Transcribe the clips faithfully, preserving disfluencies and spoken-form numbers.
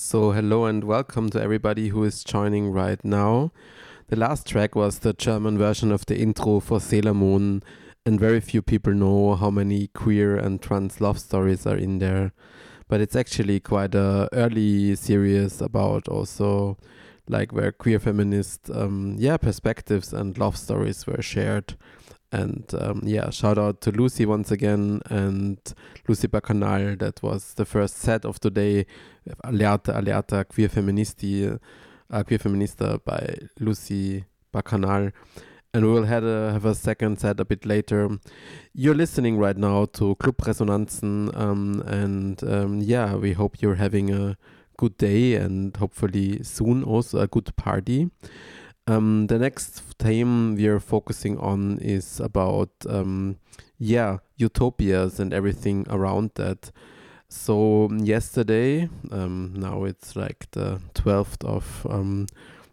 So, hello and welcome to everybody who is joining right now. The last track was the German version of the intro for Sailor Moon, and very few people know how many queer and trans love stories are in there. But it's actually quite a early series about also like where queer feminist um, yeah perspectives and love stories were shared. And um, yeah, shout out to Lucy once again and Lucy Bacanal. That was the first set of today. Alerta, Alerta, Queer Feministi, uh, Queer Feminista by Lucy Bacanal. And we will have a, have a second set a bit later. You're listening right now to Club Resonanzen. Um, and um, yeah, we hope you're having a good day and hopefully soon also a good party. Um, the next theme we are focusing on is about, um, yeah, utopias and everything around that. So yesterday, um, now it's like the twelfth of um,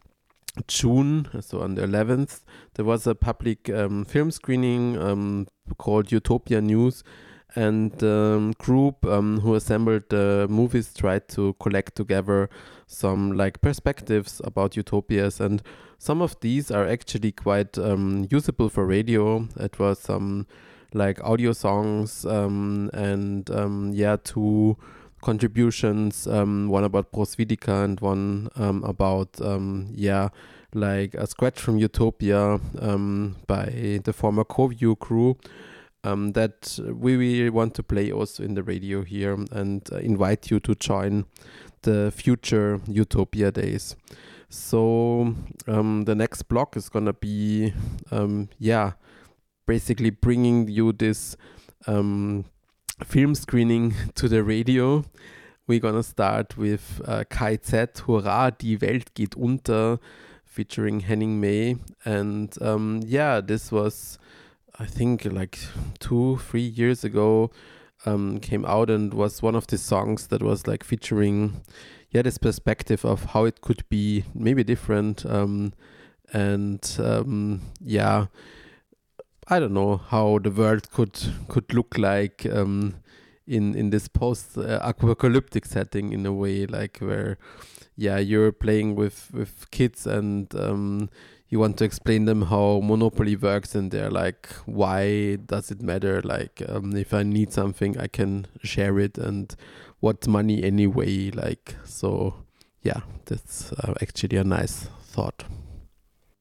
June, so on the eleventh, there was a public um, film screening um, called Utopia News. And the um, group um, who assembled the movies tried to collect together some like perspectives about utopias, and some of these are actually quite um, usable for radio. It was some like audio songs um, and um, yeah, two contributions, um, one about Prosvidika and one um, about um, yeah, like a scratch from Utopia um, by the former CoView crew. Um, that we really want to play also in the radio here and uh, invite you to join the future Utopia days. So um, the next block is gonna be, um, yeah, basically bringing you this um, film screening to the radio. We're gonna start with uh, K Z, Hurra, die Welt geht unter, featuring Henning May. And um, yeah, this was, I think like two, three years ago, um, came out and was one of the songs that was like featuring, yeah, this perspective of how it could be maybe different. Um, and um, yeah, I don't know how the world could could look like um, in in this post-apocalyptic uh, setting in a way, like where, yeah, you're playing with with kids and um, you want to explain them how Monopoly works, and they're like, why does it matter? Like, um, if I need something, I can share it, and what's money anyway? Like, so yeah, that's uh, actually a nice thought.